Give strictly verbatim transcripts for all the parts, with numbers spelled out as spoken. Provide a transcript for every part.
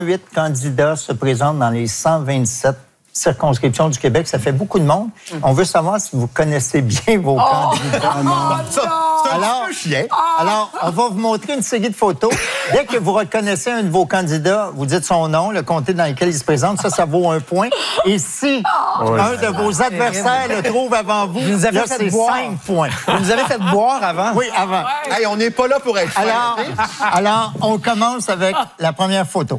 Huit candidats se présentent dans les cent vingt-sept circonscriptions du Québec. Ça fait beaucoup de monde. On veut savoir si vous connaissez bien vos oh, candidats. Oh, non. Ça, c'est un alors, petit peu chien. Alors, on va vous montrer une série de photos. Dès que vous reconnaissez un de vos candidats, vous dites son nom, le comté dans lequel il se présente. Ça, ça vaut un point. Et si oh, un de vos adversaires le trouve avant vous, vous là, c'est cinq points. Vous nous avez fait boire avant? Oui, avant. Ouais. Hey, on n'est pas là pour être fair. Alors, alors, on commence avec la première photo.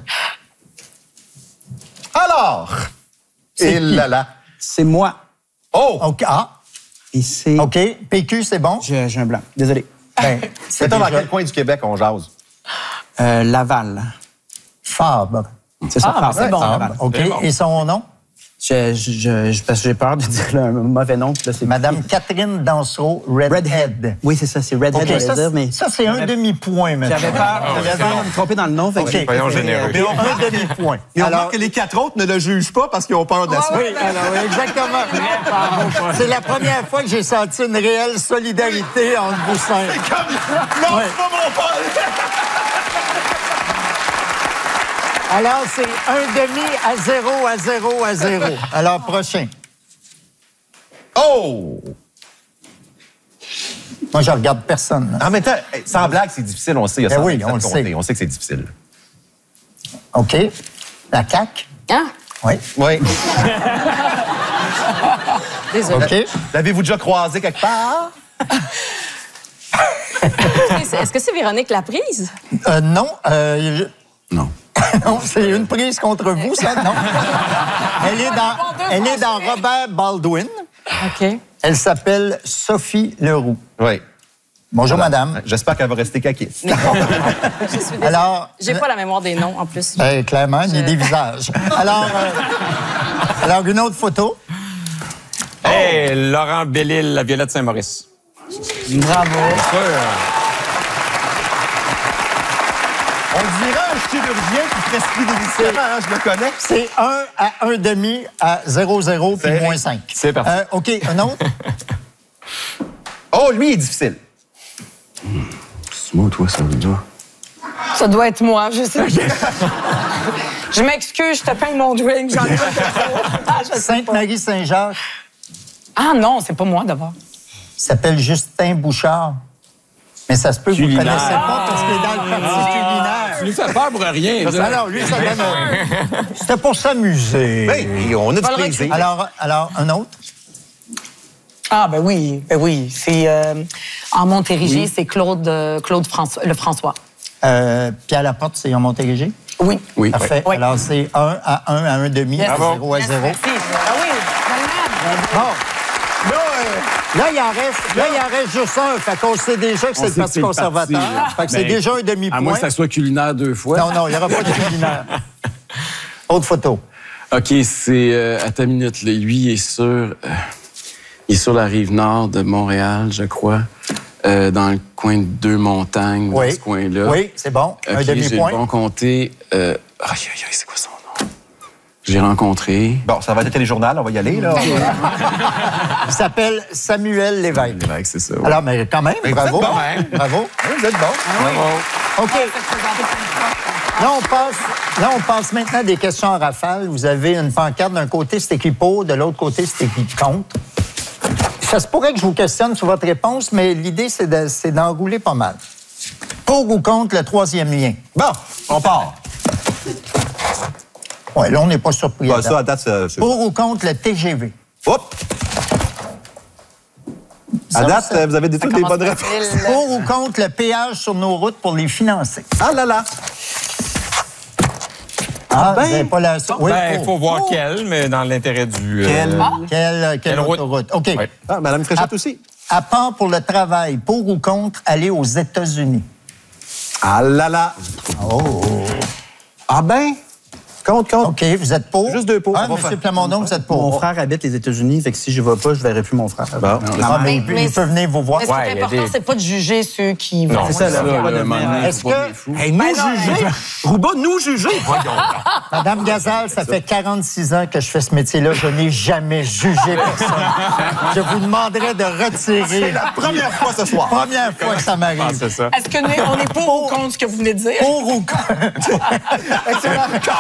Alors, et là là. C'est moi. Oh! OK. Ah. Et c'est... OK. P Q, c'est bon? J'ai j'ai un blanc. Désolé. Ben, C'est déjà... dans quel coin du Québec on jase? Euh, Laval. Fabre. C'est ça, Ah, Fabre. c'est bon. Laval. Fabre. OK. C'est bon. Et son nom? Je, je, je, parce que j'ai peur de dire un mauvais nom. Là, c'est Madame Catherine Dansereau, Redhead. Redhead. Oui, c'est ça, c'est Redhead, OK, je ça, voulais dire, mais... ça c'est un demi-point maintenant. J'avais peur, j'avais peur de me tromper dans le nom. Fait que OK. j'ai Soyons préféré, généreux. euh, Mais on Un demi-point. Et on Alors, remarque que les quatre autres ne le jugent pas parce qu'ils ont peur de la suite. oui, alors, oui, exactement. C'est la première fois que j'ai senti une réelle solidarité entre vous cinq. Non, Ouais. c'est pas mon père! Alors, c'est un demi à zéro, à zéro, à zéro. Alors, prochain. Oh! Moi, je regarde personne. là. En même temps, sans blague, c'est difficile, on sait. Il y a Ben cent oui, vingt-sept on le comtés. sait. On sait que c'est difficile. OK. La C A Q? Hein? Oui. Oui. Désolé. OK. L'avez-vous déjà croisé quelque part? Est-ce que c'est Véronique Laprise? Euh, non. Euh, Non. non, c'est une prise contre vous, ça, non? Elle est dans, elle est dans Robert Baldwin. OK. Elle s'appelle Sophie Leroux. Oui. Bonjour, madame. J'espère qu'elle va rester caquiste. Je suis désolée. Alors, J'ai pas la mémoire des noms, en plus. ben, clairement, ni Je- des visages. Alors, euh, alors, une autre photo. Hey, Laurent Bellil, la Violette Saint-Maurice. Bravo. On dirait un chirurgien qui prescrit des médicaments, hein, je le connais. C'est un à un demi à zéro zéro puis C'est- moins cinq. C'est parfait. Euh, OK, un autre? Oh, lui, il est difficile. C'est moi, toi, ça veut dire. Ça doit être moi, je sais. Je m'excuse, je te peins mon drink, j'en ai pas de ah, je sais pas. Sainte-Marie-Saint-Jacques Ah non, c'est pas moi d'abord. s'appelle Justin Bouchard. Mais ça se peut que vous ne Culinaire. connaissez pas parce qu'il est dans le parti culinaire. Tu lui fais peur pour rien. là. Alors, lui, ça donne un- C'était pour s'amuser. Oui, on a du Va le plaisir. Alors, alors, un autre? Ah ben oui, ben oui. C'est euh, en Montérégie, c'est Claude, euh, Claude François, le François. Euh, Pierre Laporte, c'est en Montérégie? Oui. Oui. Parfait. Oui. Alors, c'est un à un à un demi, Yes. à Bravo. zéro à Yes, zéro. merci. Ah oui, Bon. Là, euh, là, il en reste, là, il en reste juste un. Fait qu'on sait déjà que c'est On le sait que Parti c'est le conservateur. parti, là. Fait que c'est Ben, déjà un demi-point. À moins que ça soit culinaire deux fois. Non, non, il n'y aura pas de culinaire. Autre photo. OK, c'est... euh, à ta minute, là. Lui, il est sur... euh, il est sur la rive nord de Montréal, je crois, euh, dans le coin de Deux-Montagnes, dans Oui. ce coin-là. Oui, c'est bon. OK, un j'ai demi-point. le bon comté. Euh... Aïe, aïe, aïe, c'est quoi son nom? J'ai rencontré... Bon, ça va être le téléjournal, on va y aller, là. Il s'appelle Samuel Lévesque. Lévesque, c'est ça. ouais. Alors, mais quand même, Mais vous bravo. êtes bon, hein? Bravo. Oui, vous êtes bon. OK. Là on, passe, là, on passe maintenant à des questions en rafale. Vous avez une pancarte. D'un côté, c'est écrit pour, de l'autre côté, c'est écrit contre. Ça se pourrait que je vous questionne sur votre réponse, mais l'idée, c'est de- c'est d'enrouler pas mal. Pour ou contre le troisième lien? Bon, on part. Oui, là, on n'est pas surpris. à Bah, date. ça, à date, c'est... c'est- Pour ou contre le T G V? Hop! À Ça, date, ça- vous avez des, toutes des commence bonnes facile. réponses. Pour ou contre le péage sur nos routes pour les financer? Ah là là! Ah, ben, vous n'avez pas la... Oui, Ben, il pour. faut voir quel, mais dans l'intérêt du... euh, Quel? Quelle, quelle Quelle route? autoroute? OK. Oui. Ah, Madame Fréchette Ah. aussi. À part pour le travail, pour ou contre aller aux États-Unis? Ah là là! Oh! Ah ben! Compte, compte. OK, vous êtes pour? Juste deux pour. Ah, On va M. faire- Plamondon, vous êtes pour. Mon frère habite les États-Unis, fait que si je ne vais pas, je ne verrai plus mon frère. Bon. Ah, mais il, peut, Mais- il peut venir vous voir. Mais ce qui Ouais, est il y a important, des- c'est pas de juger ceux qui vont. Non, C'est ça, là. Ça, faut pas là, devenir- maintenant, Est-ce faut pas que- devenir fou. Hey, nous juger! Rouba, nous juger! Voyons. Madame Gazal, ça fait quarante-six ans que je fais ce métier-là. Je n'ai jamais jugé personne. Je vous demanderais de retirer. C'est la première fois ce soir. Première fois que ça Ah, m'arrive. c'est ça. Est-ce que nous, on est pour ou contre ce que vous venez de dire? Pour ou contre? Excellent.